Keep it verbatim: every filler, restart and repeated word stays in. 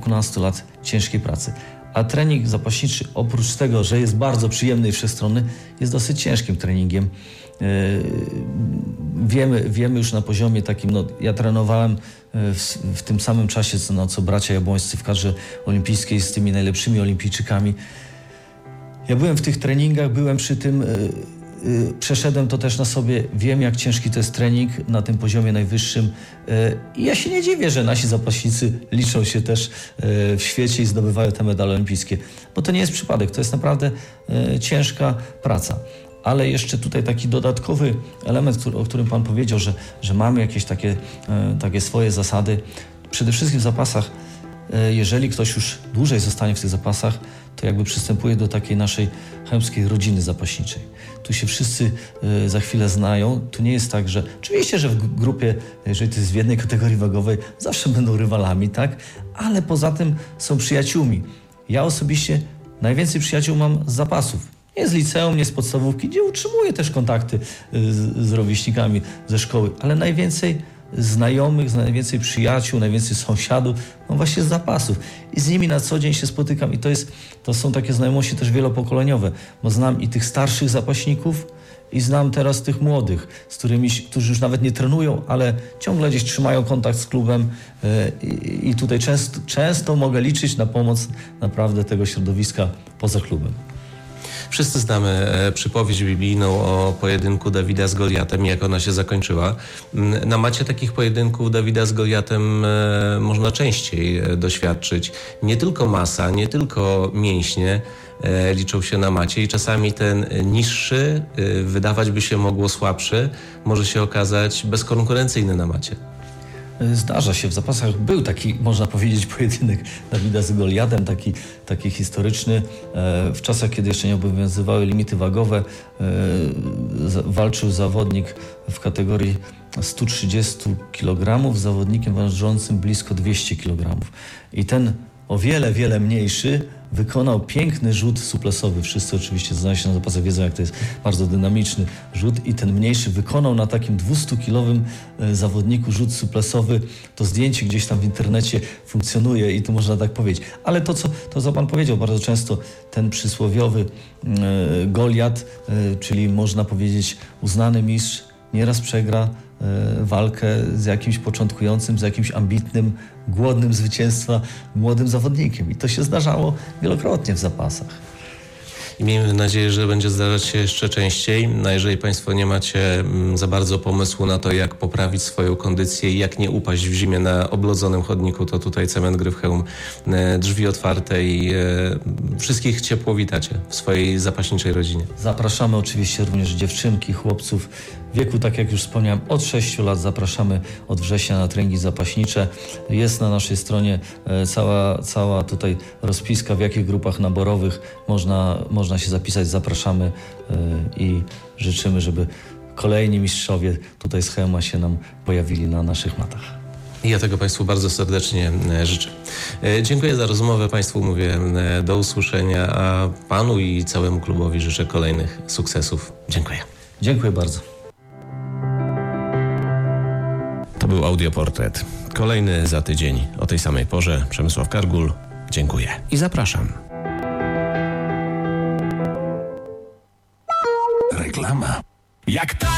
kilkunastu lat ciężkiej pracy. A trening zapaśniczy, oprócz tego, że jest bardzo przyjemny i wszechstronny, jest dosyć ciężkim treningiem. Yy, wiemy, wiemy już na poziomie takim, no, ja trenowałem w, w tym samym czasie, co, no, co bracia Jabłońscy w kadrze olimpijskiej z tymi najlepszymi olimpijczykami. Ja byłem w tych treningach, byłem przy tym, yy, yy, przeszedłem to też na sobie, wiem, jak ciężki to jest trening na tym poziomie najwyższym. Yy, I ja się nie dziwię, że nasi zapaśnicy liczą się też yy, w świecie i zdobywają te medale olimpijskie, bo to nie jest przypadek, to jest naprawdę yy, ciężka praca. Ale jeszcze tutaj taki dodatkowy element, który, o którym Pan powiedział, że, że mamy jakieś takie, e, takie swoje zasady. Przede wszystkim w zapasach, e, jeżeli ktoś już dłużej zostanie w tych zapasach, to jakby przystępuje do takiej naszej chełmskiej rodziny zapaśniczej. Tu się wszyscy e, za chwilę znają. Tu nie jest tak, że oczywiście, że w grupie, jeżeli to jest w jednej kategorii wagowej, zawsze będą rywalami, tak? Ale poza tym są przyjaciółmi. Ja osobiście najwięcej przyjaciół mam z zapasów. Nie z liceum, nie z podstawówki, gdzie utrzymuję też kontakty z, z rówieśnikami ze szkoły, ale najwięcej znajomych, najwięcej przyjaciół, najwięcej sąsiadów, no właśnie z zapasów. I z nimi na co dzień się spotykam i to, jest, to są takie znajomości też wielopokoleniowe, bo znam i tych starszych zapaśników i znam teraz tych młodych, z którymi, którzy już nawet nie trenują, ale ciągle gdzieś trzymają kontakt z klubem i, i tutaj często, często mogę liczyć na pomoc naprawdę tego środowiska poza klubem. Wszyscy znamy e, przypowieść biblijną o pojedynku Dawida z Goliatem i jak ona się zakończyła. Na macie takich pojedynków Dawida z Goliatem e, można częściej e, doświadczyć. Nie tylko masa, nie tylko mięśnie e, liczą się na macie i czasami ten niższy, e, wydawać by się mogło słabszy, może się okazać bezkonkurencyjny na macie. Zdarza się, w zapasach był taki, można powiedzieć, pojedynek Dawida z Goliatem, taki, taki historyczny. W czasach, kiedy jeszcze nie obowiązywały limity wagowe, walczył zawodnik w kategorii sto trzydzieści kilogramów z zawodnikiem ważącym blisko dwieście kilogramów. I ten o wiele, wiele mniejszy wykonał piękny rzut suplesowy. Wszyscy oczywiście znają się na zapasach, wiedzą, jak to jest bardzo dynamiczny rzut i ten mniejszy wykonał na takim dwustokilowym zawodniku rzut suplesowy. To zdjęcie gdzieś tam w internecie funkcjonuje i to można tak powiedzieć. Ale to, co, to, co Pan powiedział, bardzo często ten przysłowiowy e, Goliat, e, czyli można powiedzieć uznany mistrz, nieraz przegra e, walkę z jakimś początkującym, z jakimś ambitnym, głodnym zwycięstwa młodym zawodnikiem. I to się zdarzało wielokrotnie w zapasach. I miejmy nadzieję, że będzie zdarzać się jeszcze częściej. No jeżeli Państwo nie macie za bardzo pomysłu na to, jak poprawić swoją kondycję i jak nie upaść w zimie na oblodzonym chodniku, to tutaj Cement Gryfchełm, drzwi otwarte i wszystkich ciepło witacie w swojej zapaśniczej rodzinie. Zapraszamy oczywiście również dziewczynki, chłopców w wieku, tak jak już wspomniałem, od sześciu lat. Zapraszamy od września na treningi zapaśnicze. Jest na naszej stronie cała, cała tutaj rozpiska, w jakich grupach naborowych można, można się zapisać. Zapraszamy i życzymy, żeby kolejni mistrzowie tutaj z Chełma się nam pojawili na naszych matach. I ja tego Państwu bardzo serdecznie życzę. Dziękuję za rozmowę. Państwu mówię do usłyszenia, a Panu i całemu klubowi życzę kolejnych sukcesów. Dziękuję. Dziękuję bardzo. To był audioportret. Kolejny za tydzień o tej samej porze. Przemysław Kargul. Dziękuję i zapraszam. Reklama. Jak ta